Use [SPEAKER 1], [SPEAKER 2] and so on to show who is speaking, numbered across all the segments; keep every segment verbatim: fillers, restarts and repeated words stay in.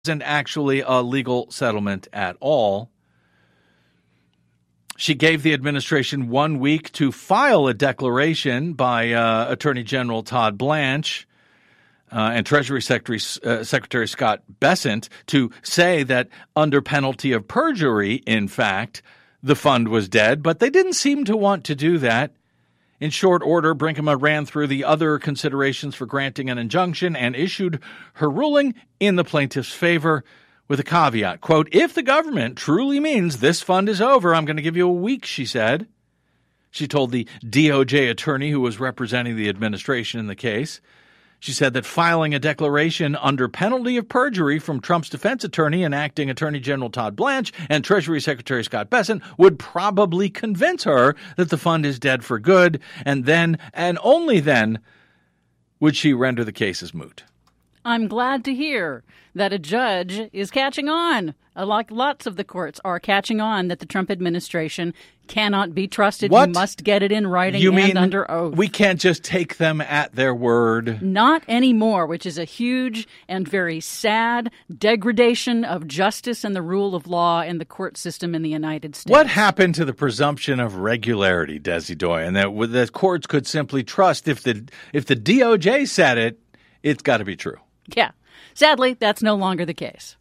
[SPEAKER 1] isn't actually a legal settlement at all. She gave the administration one week to file a declaration by uh, Attorney General Todd Blanche uh, and Treasury Secretary, uh, Secretary Scott Bessent to say that under penalty of perjury, in fact, the fund was dead, but they didn't seem to want to do that. In short order, Brinkema ran through the other considerations for granting an injunction and issued her ruling in the plaintiff's favor with a caveat. Quote, if the government truly means this fund is over, I'm going to give you a week, she said. She told the D O J attorney who was representing the administration in the case. She said that filing a declaration under penalty of perjury from Trump's defense attorney and acting Attorney General Todd Blanche and Treasury Secretary Scott Bessent would probably convince her that the fund is dead for good, and then, and only then, would she render the case as moot.
[SPEAKER 2] I'm glad to hear that a judge is catching on, like lots of the courts are catching on, that the Trump administration cannot be trusted.
[SPEAKER 1] What?
[SPEAKER 2] You must get it in writing
[SPEAKER 1] you
[SPEAKER 2] and
[SPEAKER 1] mean
[SPEAKER 2] under oath.
[SPEAKER 1] We can't just take them at their word?
[SPEAKER 2] Not anymore, which is a huge and very sad degradation of justice and the rule of law in the court system in the United States.
[SPEAKER 1] What happened to the presumption of regularity, Desi Doyen, that the courts could simply trust if the if the D O J said it, it's got to be true?
[SPEAKER 2] Yeah. Sadly, that's no longer the case.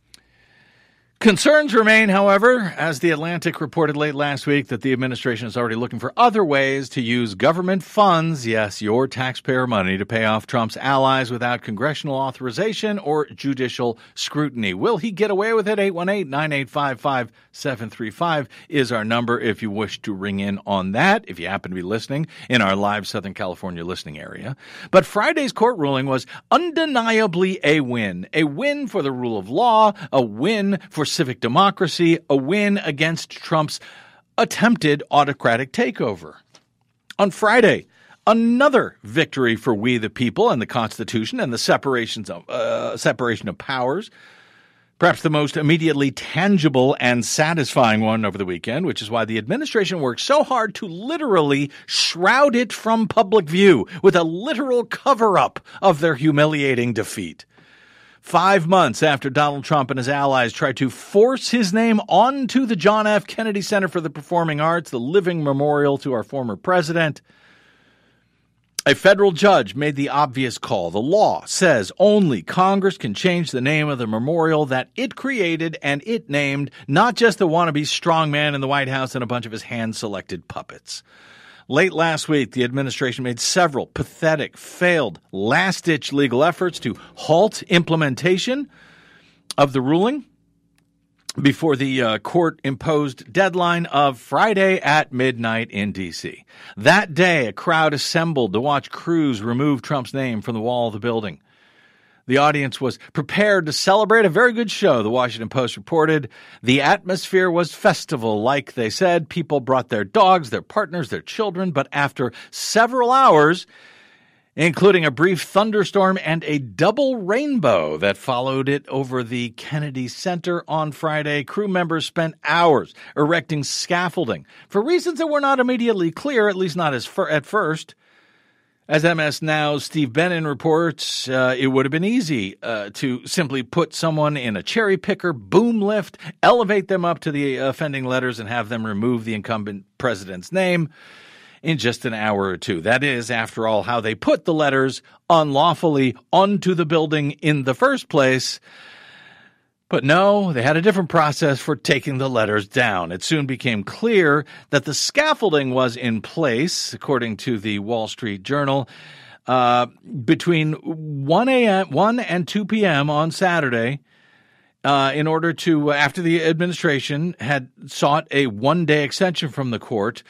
[SPEAKER 1] Concerns remain, however, as The Atlantic reported late last week that the administration is already looking for other ways to use government funds, yes, your taxpayer money, to pay off Trump's allies without congressional authorization or judicial scrutiny. Will he get away with it? eight one eight, nine eight five, five seven three five is our number if you wish to ring in on that, if you happen to be listening in our live Southern California listening area. But Friday's court ruling was undeniably a win. A win for the rule of law, a win for civic democracy, a win against Trump's attempted autocratic takeover. On Friday, another victory for we the people and the Constitution and the separations of, uh, separation of powers. Perhaps the most immediately tangible and satisfying one over the weekend, which is why the administration worked so hard to literally shroud it from public view with a literal cover-up of their humiliating defeat. Five months after Donald Trump and his allies tried to force his name onto the John F. Kennedy Center for the Performing Arts, the living memorial to our former president, a federal judge made the obvious call. The law says only Congress can change the name of the memorial that it created and it named, not just the wannabe strongman in the White House and a bunch of his hand-selected puppets. Late last week, the administration made several pathetic, failed, last-ditch legal efforts to halt implementation of the ruling before the uh, court-imposed deadline of Friday at midnight in D C. That day, a crowd assembled to watch crews remove Trump's name from the wall of the building. The audience was prepared to celebrate a very good show, the Washington Post reported. The atmosphere was festival-like, they said. People brought their dogs, their partners, their children, but after several hours, including a brief thunderstorm and a double rainbow that followed it over the Kennedy Center on Friday, crew members spent hours erecting scaffolding for reasons that were not immediately clear, at least not as fir- at first. As M S Now's Steve Bannon reports, uh, it would have been easy uh, to simply put someone in a cherry picker, boom lift, elevate them up to the offending letters, and have them remove the incumbent president's name in just an hour or two. That is, after all, how they put the letters unlawfully onto the building in the first place. But no, they had a different process for taking the letters down. It soon became clear that the scaffolding was in place, according to the Wall Street Journal, uh, between one a.m., one and two p.m. on Saturday, uh, in order to, after the administration had sought a one-day extension from the court.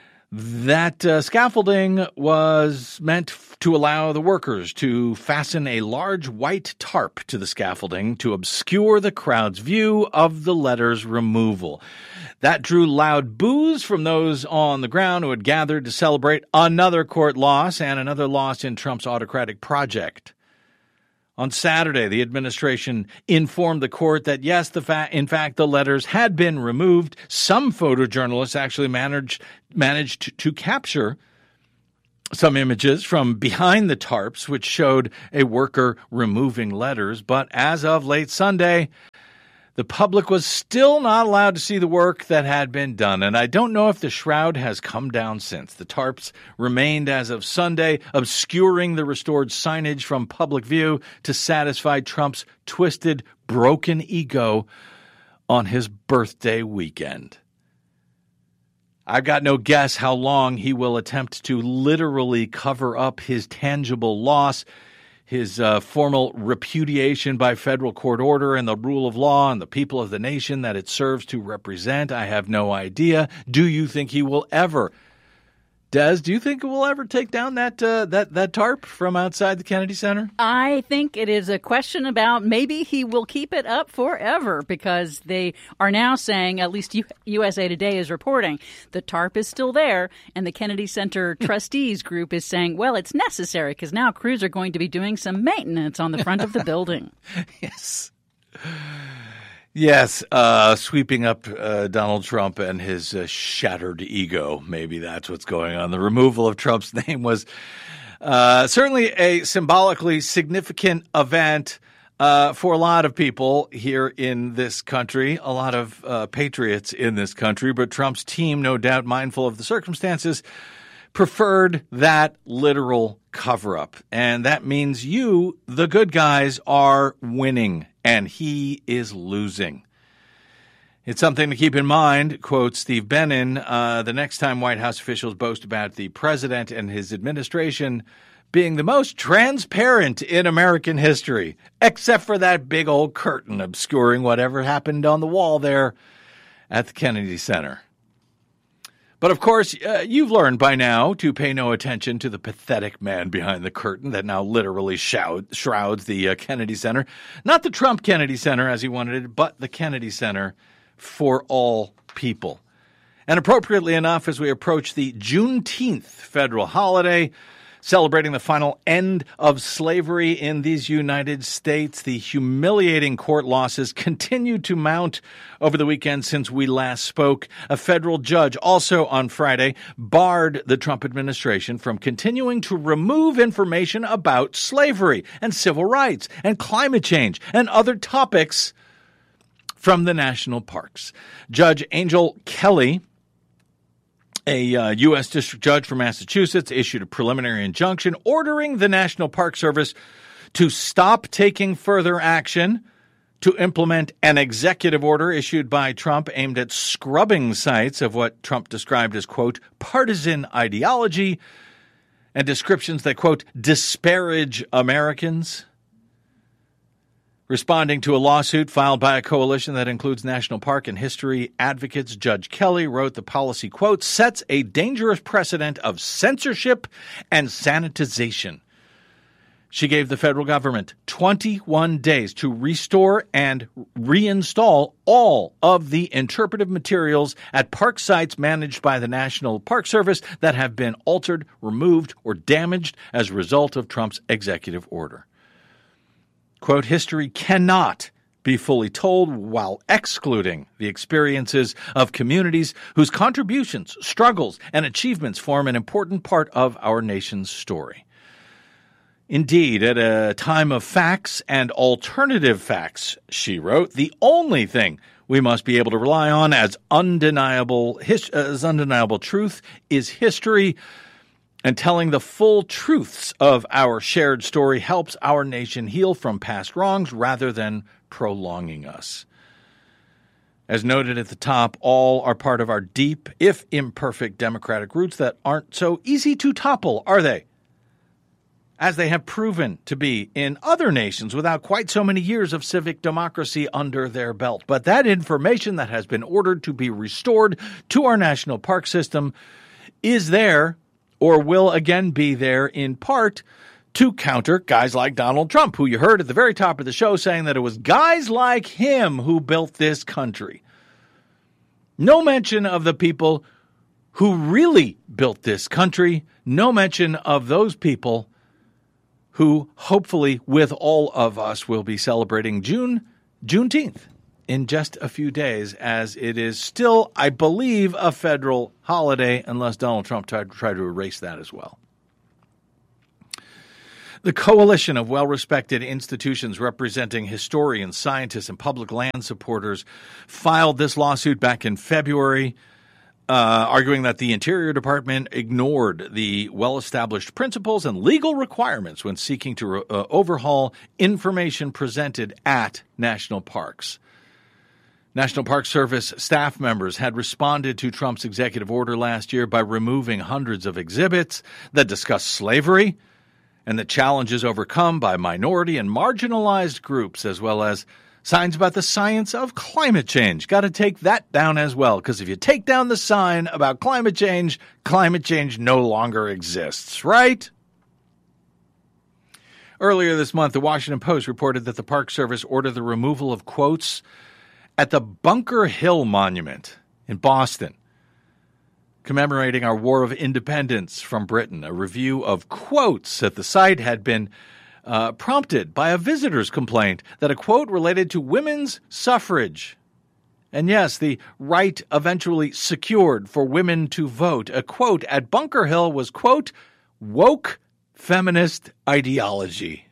[SPEAKER 1] That uh, scaffolding was meant f- to allow the workers to fasten a large white tarp to the scaffolding to obscure the crowd's view of the letters' removal. That drew loud boos from those on the ground who had gathered to celebrate another court loss and another loss in Trump's autocratic project. On Saturday, the administration informed the court that, yes, the fa- in fact, the letters had been removed. Some photojournalists actually managed managed to, to capture some images from behind the tarps, which showed a worker removing letters. But as of late Sunday, the public was still not allowed to see the work that had been done. And I don't know if the shroud has come down since. The tarps remained as of Sunday, obscuring the restored signage from public view to satisfy Trump's twisted, broken ego on his birthday weekend. I've got no guess how long he will attempt to literally cover up his tangible loss, his uh, formal repudiation by federal court order and the rule of law and the people of the nation that it serves to represent. I have no idea. Do you think he will ever? Des, do you think it will ever take down that uh, that that tarp from outside the Kennedy Center?
[SPEAKER 2] I think it is a question about maybe he will keep it up forever, because they are now saying, at least U- USA Today is reporting, the tarp is still there, and the Kennedy Center trustees group is saying, well, it's necessary because now crews are going to be doing some maintenance on the front of the building.
[SPEAKER 1] Yes. Yes, uh, sweeping up uh, Donald Trump and his uh, shattered ego. Maybe that's what's going on. The removal of Trump's name was uh, certainly a symbolically significant event uh, for a lot of people here in this country, a lot of uh, patriots in this country. But Trump's team, no doubt mindful of the circumstances, preferred that literal cover-up. And that means you, the good guys, are winning, and he is losing. It's something to keep in mind, quotes Steve Bannon, uh, the next time White House officials boast about the president and his administration being the most transparent in American history, except for that big old curtain obscuring whatever happened on the wall there at the Kennedy Center. But, of course, uh, you've learned by now to pay no attention to the pathetic man behind the curtain that now literally shout, shrouds the uh, Kennedy Center. Not the Trump Kennedy Center, as he wanted it, but the Kennedy Center for all people. And appropriately enough, as we approach the Juneteenth federal holiday, celebrating the final end of slavery in these United States, the humiliating court losses continue to mount over the weekend since we last spoke. A federal judge also on Friday barred the Trump administration from continuing to remove information about slavery and civil rights and climate change and other topics from the national parks. Judge Angel Kelly, a uh, U S district judge from Massachusetts, issued a preliminary injunction ordering the National Park Service to stop taking further action to implement an executive order issued by Trump aimed at scrubbing sites of what Trump described as, quote, partisan ideology and descriptions that, quote, disparage Americans. Responding to a lawsuit filed by a coalition that includes national park and history advocates, Judge Kelly wrote the policy, quote, sets a dangerous precedent of censorship and sanitization. She gave the federal government twenty-one days to restore and reinstall all of the interpretive materials at park sites managed by the National Park Service that have been altered, removed, or damaged as a result of Trump's executive order. Quote, history cannot be fully told while excluding the experiences of communities whose contributions, struggles, and achievements form an important part of our nation's story. Indeed, at a time of facts and alternative facts, she wrote, the only thing we must be able to rely on as undeniable, his, as undeniable truth is history. And telling the full truths of our shared story helps our nation heal from past wrongs rather than prolonging us. As noted at the top, all are part of our deep, if imperfect, democratic roots that aren't so easy to topple, are they? As they have proven to be in other nations without quite so many years of civic democracy under their belt. But that information that has been ordered to be restored to our national park system is there, or will again be there in part, to counter guys like Donald Trump, who you heard at the very top of the show saying that it was guys like him who built this country. No mention of the people who really built this country. No mention of those people who hopefully with all of us will be celebrating June, Juneteenth in just a few days, as it is still, I believe, a federal holiday, unless Donald Trump tried, tried to erase that as well. The coalition of well-respected institutions representing historians, scientists, and public land supporters filed this lawsuit back in February, uh, arguing that the Interior Department ignored the well-established principles and legal requirements when seeking to re- uh, overhaul information presented at national parks. National Park Service staff members had responded to Trump's executive order last year by removing hundreds of exhibits that discuss slavery and the challenges overcome by minority and marginalized groups, as well as signs about the science of climate change. Got to take that down as well, because if you take down the sign about climate change, climate change no longer exists, right? Earlier this month, the Washington Post reported that the Park Service ordered the removal of quotes at the Bunker Hill Monument in Boston, commemorating our War of Independence from Britain. A review of quotes at the site had been uh, prompted by a visitor's complaint that a quote related to women's suffrage. And yes, the right eventually secured for women to vote. A quote at Bunker Hill was, quote, woke feminist ideology.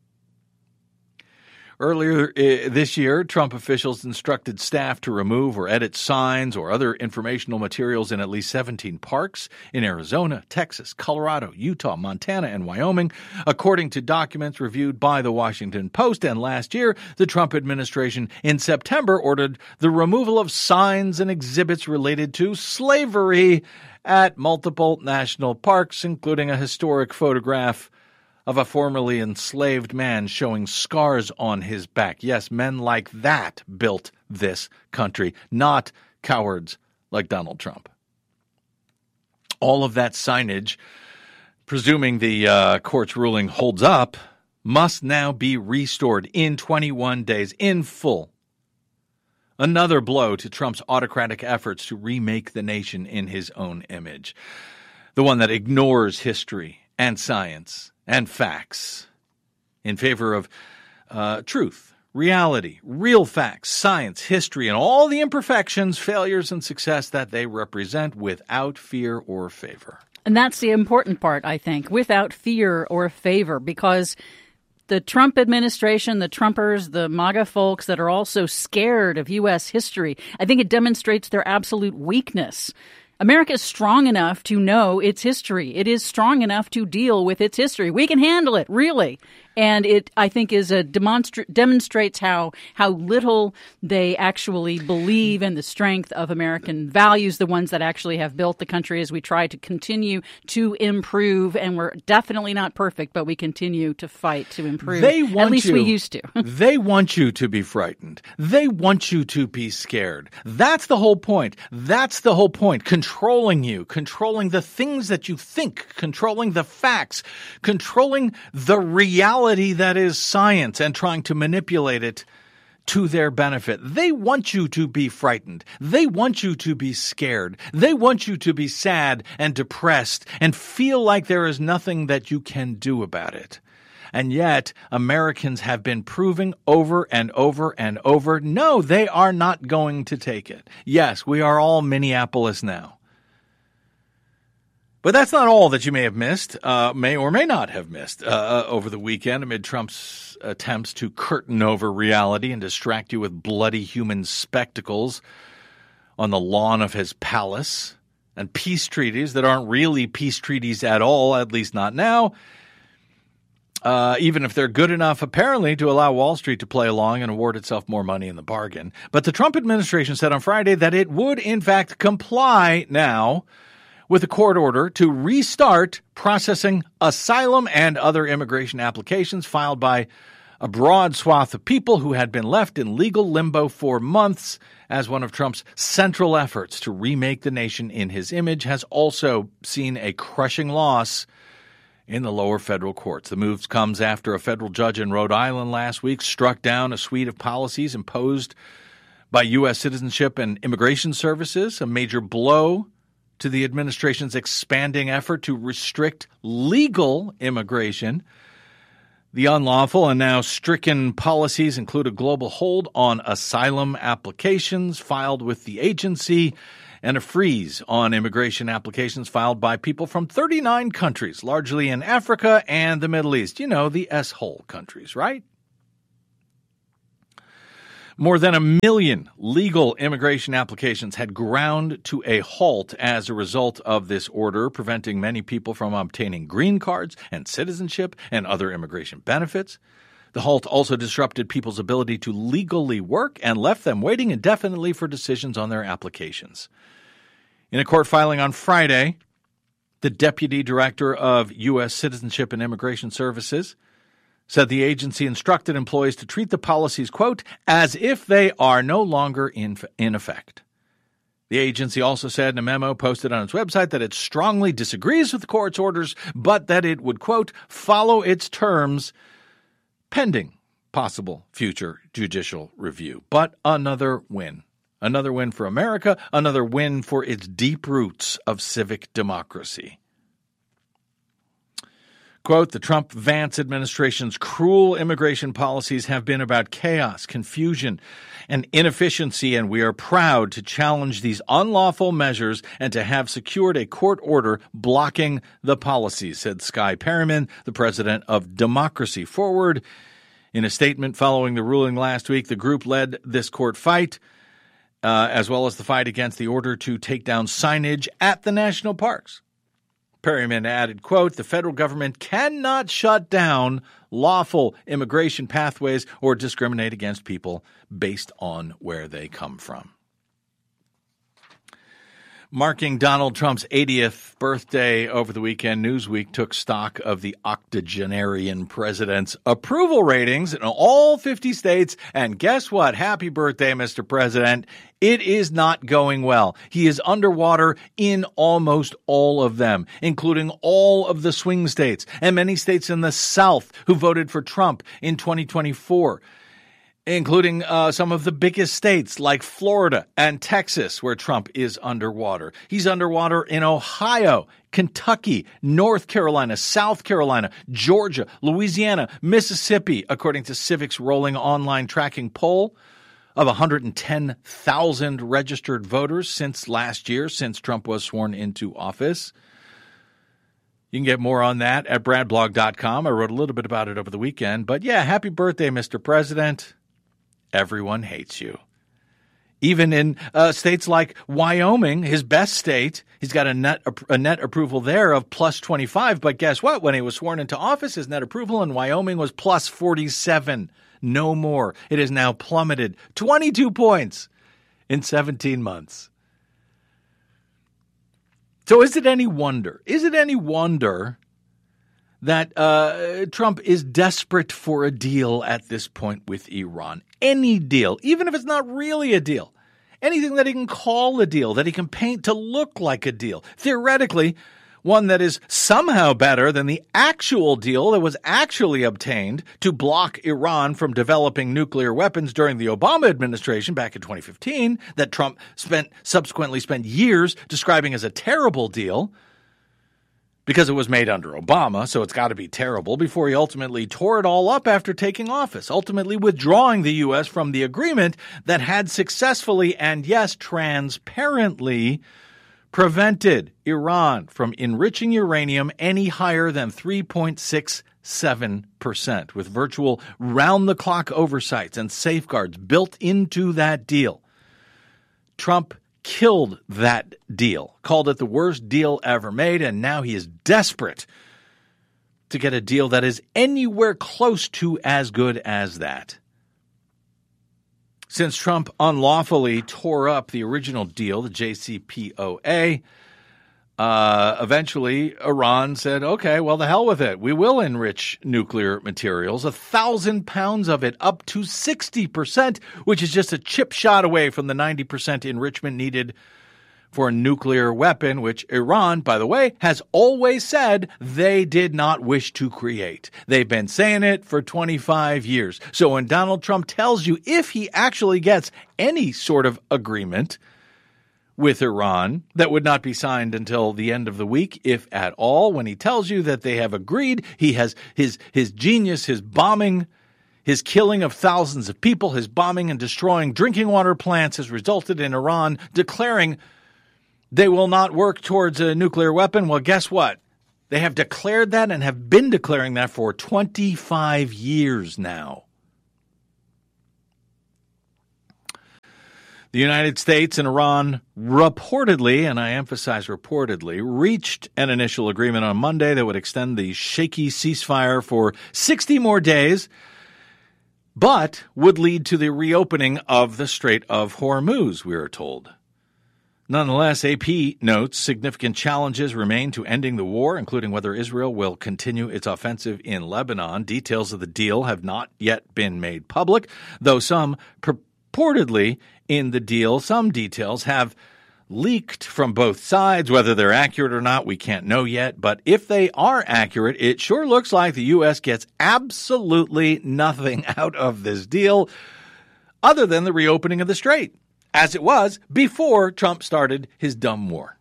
[SPEAKER 1] Earlier uh, this year, Trump officials instructed staff to remove or edit signs or other informational materials in at least seventeen parks in Arizona, Texas, Colorado, Utah, Montana, and Wyoming, according to documents reviewed by the Washington Post. And last year, the Trump administration in September ordered the removal of signs and exhibits related to slavery at multiple national parks, including a historic photograph of a formerly enslaved man showing scars on his back. Yes, men like that built this country, not cowards like Donald Trump. All of that signage, presuming the uh, court's ruling holds up, must now be restored in twenty-one days in full. Another blow to Trump's autocratic efforts to remake the nation in his own image, the one that ignores history and science and facts in favor of uh, truth, reality, real facts, science, history, and all the imperfections, failures, and success that they represent without fear or favor.
[SPEAKER 2] And that's the important part, I think, without fear or favor, because the Trump administration, the Trumpers, the MAGA folks that are also scared of U S history, I think it demonstrates their absolute weakness. America is strong enough to know its history. It is strong enough to deal with its history. We can handle it, really. And it, I think, is a demonstra- demonstrates how how little they actually believe in the strength of American values, the ones that actually have built the country as we try to continue to improve. And we're definitely not perfect, but we continue to fight to improve.
[SPEAKER 1] They want
[SPEAKER 2] At least
[SPEAKER 1] you,
[SPEAKER 2] we used to.
[SPEAKER 1] They want you to be frightened. They want you to be scared. That's the whole point. That's the whole point. Controlling you, controlling the things that you think, controlling the facts, controlling the reality that is science and trying to manipulate it to their benefit. They want you to be frightened. They want you to be scared. They want you to be sad and depressed and feel like there is nothing that you can do about it. And yet, Americans have been proving over and over and over, no, they are not going to take it. Yes, we are all Minneapolis now. But that's not all that you may have missed, uh, may or may not have missed uh, over the weekend amid Trump's attempts to curtain over reality and distract you with bloody human spectacles on the lawn of his palace and peace treaties that aren't really peace treaties at all, at least not now, uh, even if they're good enough, apparently, to allow Wall Street to play along and award itself more money in the bargain. But the Trump administration said on Friday that it would, in fact, comply now with a court order to restart processing asylum and other immigration applications filed by a broad swath of people who had been left in legal limbo for months, as one of Trump's central efforts to remake the nation in his image has also seen a crushing loss in the lower federal courts. The move comes after a federal judge in Rhode Island last week struck down a suite of policies imposed by U S Citizenship and Immigration Services, a major blow to the administration's expanding effort to restrict legal immigration. The unlawful and now stricken policies include a global hold on asylum applications filed with the agency and a freeze on immigration applications filed by people from thirty-nine countries, largely in Africa and the Middle East. You know, the S-hole countries, right? More than a million legal immigration applications had ground to a halt as a result of this order, preventing many people from obtaining green cards and citizenship and other immigration benefits. The halt also disrupted people's ability to legally work and left them waiting indefinitely for decisions on their applications. In a court filing on Friday, the deputy director of U S Citizenship and Immigration Services said the agency instructed employees to treat the policies, quote, as if they are no longer in, in effect. The agency also said in a memo posted on its website that it strongly disagrees with the court's orders, but that it would, quote, follow its terms pending possible future judicial review. But another win. Another win for America, another win for its deep roots of civic democracy. Quote, the Trump-Vance administration's cruel immigration policies have been about chaos, confusion, and inefficiency, and we are proud to challenge these unlawful measures and to have secured a court order blocking the policies, said Skye Perryman, the president of Democracy Forward. In a statement following the ruling last week, the group led this court fight, uh, as well as the fight against the order to take down signage at the national parks. Perryman added, quote, the federal government cannot shut down lawful immigration pathways or discriminate against people based on where they come from. Marking Donald Trump's eightieth birthday over the weekend, Newsweek took stock of the octogenarian president's approval ratings in all fifty states. And guess what? Happy birthday, Mister President. It is not going well. He is underwater in almost all of them, including all of the swing states and many states in the South who voted for Trump in twenty twenty-four. Including uh, some of the biggest states like Florida and Texas, where Trump is underwater. He's underwater in Ohio, Kentucky, North Carolina, South Carolina, Georgia, Louisiana, Mississippi, according to Civic's rolling online tracking poll of one hundred ten thousand registered voters since last year, since Trump was sworn into office. You can get more on that at brad blog dot com. I wrote a little bit about it over the weekend. But yeah, happy birthday, Mister President. Everyone hates you. Even in uh, states like Wyoming, his best state, he's got a net a net approval there of plus twenty-five. But guess what? When he was sworn into office, his net approval in Wyoming was plus forty-seven. No more. It has now plummeted twenty-two points in seventeen months. So is it any wonder? Is it any wonder that uh, Trump is desperate for a deal at this point with Iran? Any deal, even if it's not really a deal. Anything that he can call a deal, that he can paint to look like a deal. Theoretically, one that is somehow better than the actual deal that was actually obtained to block Iran from developing nuclear weapons during the Obama administration back in twenty fifteen, that Trump spent subsequently spent years describing as a terrible deal because it was made under Obama, so it's got to be terrible, before he ultimately tore it all up after taking office, ultimately withdrawing the U S from the agreement that had successfully and, yes, transparently prevented Iran from enriching uranium any higher than three point six seven percent, with virtual round-the-clock oversights and safeguards built into that deal. Trump killed that deal, called it the worst deal ever made, and now he is desperate to get a deal that is anywhere close to as good as that. Since Trump unlawfully tore up the original deal, the J C P O A, uh, eventually Iran said, okay, well, the hell with it. We will enrich nuclear materials, a thousand pounds of it, up to sixty percent, which is just a chip shot away from the ninety percent enrichment needed for a nuclear weapon, which Iran, by the way, has always said they did not wish to create. They've been saying it for twenty-five years. So when Donald Trump tells you, if he actually gets any sort of agreement with Iran that would not be signed until the end of the week, if at all, when he tells you that they have agreed, he has his his genius, his bombing, his killing of thousands of people, his bombing and destroying drinking water plants has resulted in Iran declaring they will not work towards a nuclear weapon. Well, guess what? They have declared that and have been declaring that for twenty-five years now. The United States and Iran reportedly, and I emphasize reportedly, reached an initial agreement on Monday that would extend the shaky ceasefire for sixty more days, but would lead to the reopening of the Strait of Hormuz, we are told. Nonetheless, A P notes significant challenges remain to ending the war, including whether Israel will continue its offensive in Lebanon. Details of the deal have not yet been made public, though some purportedly in the deal, some details have leaked from both sides. Whether they're accurate or not, we can't know yet. But if they are accurate, it sure looks like the U S gets absolutely nothing out of this deal other than the reopening of the strait, as it was before Trump started his dumb war.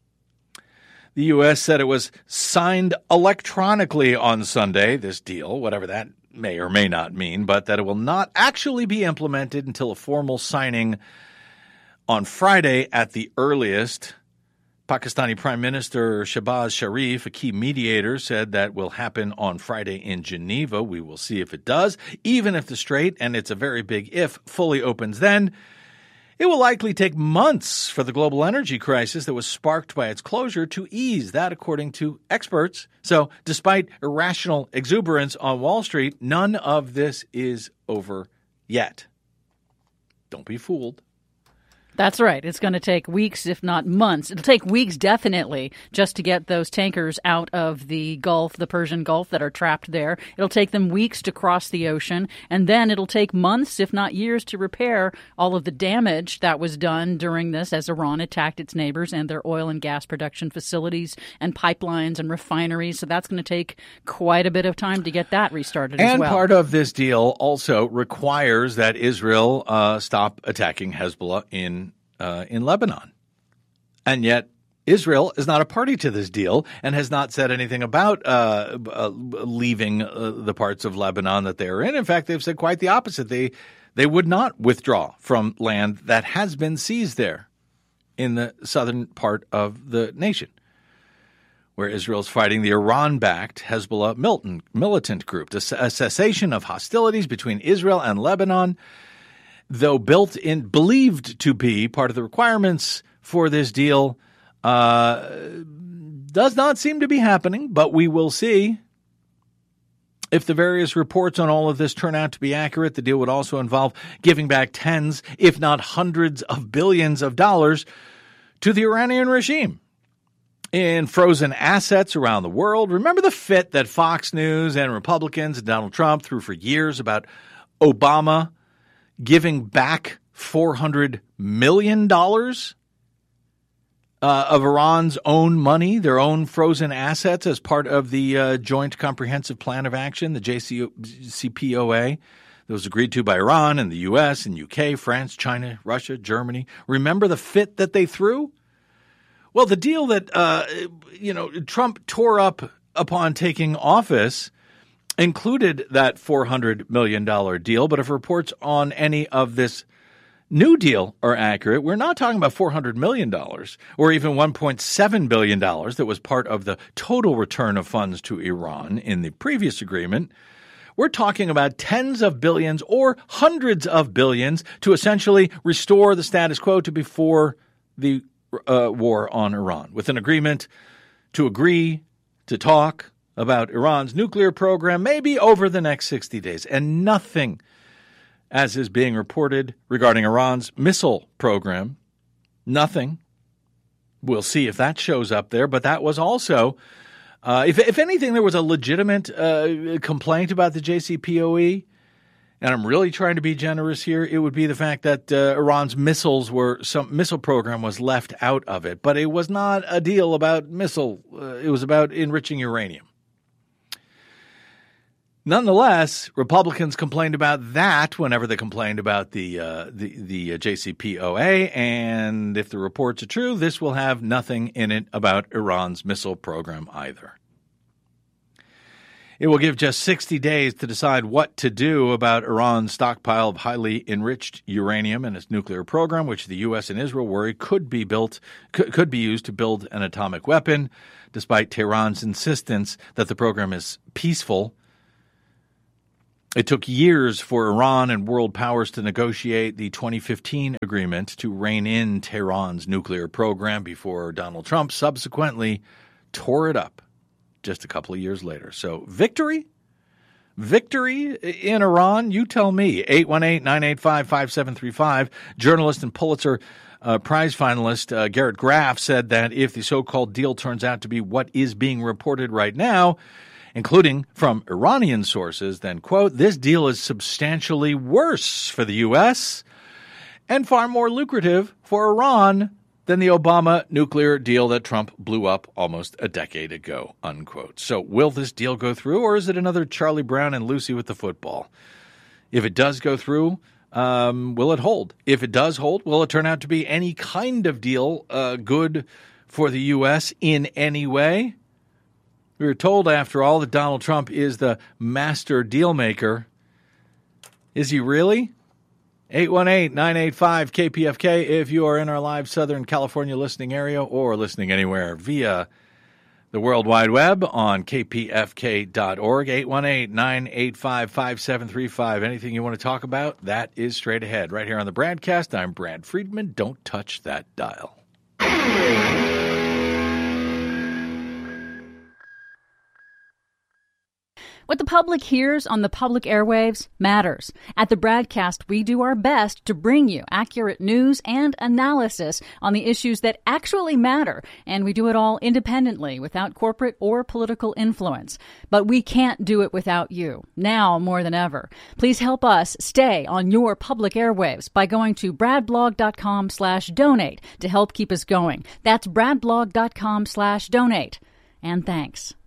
[SPEAKER 1] The U S said it was signed electronically on Sunday, this deal, whatever that may or may not mean, but that it will not actually be implemented until a formal signing on Friday at the earliest. Pakistani Prime Minister Shehbaz Sharif, a key mediator, said that will happen on Friday in Geneva. We will see if it does. Even if the strait, and it's a very big if, fully opens then, it will likely take months for the global energy crisis that was sparked by its closure to ease. That, according to experts. So, despite irrational exuberance on Wall Street, none of this is over yet. Don't be fooled.
[SPEAKER 2] That's right. It's going to take weeks, if not months. It'll take weeks, definitely, just to get those tankers out of the Gulf, the Persian Gulf, that are trapped there. It'll take them weeks to cross the ocean, and then it'll take months, if not years, to repair all of the damage that was done during this as Iran attacked its neighbors and their oil and gas production facilities and pipelines and refineries. So that's going to take quite a bit of time to get that restarted
[SPEAKER 1] and
[SPEAKER 2] as well.
[SPEAKER 1] And part of this deal also requires that Israel uh, stop attacking Hezbollah in Uh, in Lebanon. And yet Israel is not a party to this deal and has not said anything about uh, uh, leaving uh, the parts of Lebanon that they are in. In fact, they've said quite the opposite. They they would not withdraw from land that has been seized there in the southern part of the nation, where Israel's fighting the Iran-backed Hezbollah militant, militant group. A cessation of hostilities between Israel and Lebanon, though built in, believed to be part of the requirements for this deal, uh, does not seem to be happening, but we will see. If the various reports on all of this turn out to be accurate, the deal would also involve giving back tens, if not hundreds of billions of dollars to the Iranian regime in frozen assets around the world. Remember the fit that Fox News and Republicans and Donald Trump threw for years about Obama giving back four hundred million dollars uh, of Iran's own money, their own frozen assets, as part of the uh, Joint Comprehensive Plan of Action, the J C P O A, that was agreed to by Iran and the U S and U K, France, China, Russia, Germany. Remember the fit that they threw? Well, the deal that, uh, you know, Trump tore up upon taking office included that four hundred million dollars deal, but if reports on any of this new deal are accurate, we're not talking about four hundred million dollars or even one point seven billion dollars that was part of the total return of funds to Iran in the previous agreement. We're talking about tens of billions or hundreds of billions to essentially restore the status quo to before the uh, war on Iran, with an agreement to agree to talk about Iran's nuclear program, maybe over the next sixty days, and nothing, as is being reported, regarding Iran's missile program. Nothing. We'll see if that shows up there, but that was also, uh, if, if anything, there was a legitimate uh, complaint about the J C P O A, and I'm really trying to be generous here, it would be the fact that uh, Iran's missiles were, some missile program was left out of it, but it was not a deal about missile, uh, it was about enriching uranium. Nonetheless, Republicans complained about that whenever they complained about the uh, the, the J C P O A, and if the reports are true, this will have nothing in it about Iran's missile program either. It will give just sixty days to decide what to do about Iran's stockpile of highly enriched uranium and its nuclear program, which the U S and Israel worry could be built could, could be used to build an atomic weapon, despite Tehran's insistence that the program is peaceful. It took years for Iran and world powers to negotiate the twenty fifteen agreement to rein in Tehran's nuclear program before Donald Trump subsequently tore it up just a couple of years later. So victory? Victory in Iran? You tell me. eight one eight, nine eight five, five seven three five. Journalist and Pulitzer uh, Prize finalist uh, Garrett Graff said that if the so-called deal turns out to be what is being reported right now, including from Iranian sources, then, quote, this deal is substantially worse for the U S and far more lucrative for Iran than the Obama nuclear deal that Trump blew up almost a decade ago, unquote. So will this deal go through, or is it another Charlie Brown and Lucy with the football? If it does go through, um, will it hold? If it does hold, will it turn out to be any kind of deal uh, good for the U S in any way? We were told, after all, that Donald Trump is the master deal maker. Is he really? eight one eight, nine eight five, K P F K if you are in our live Southern California listening area or listening anywhere via the World Wide Web on K P F K dot org. eight one eight, nine eight five, five seven three five. Anything you want to talk about, that is straight ahead. Right here on the Bradcast, I'm Brad Friedman. Don't touch that dial.
[SPEAKER 2] What the public hears on the public airwaves matters. At the Bradcast, we do our best to bring you accurate news and analysis on the issues that actually matter, and we do it all independently, without corporate or political influence. But we can't do it without you, now more than ever. Please help us stay on your public airwaves by going to bradblog.com slash donate to help keep us going. That's bradblog.com slash donate. And thanks.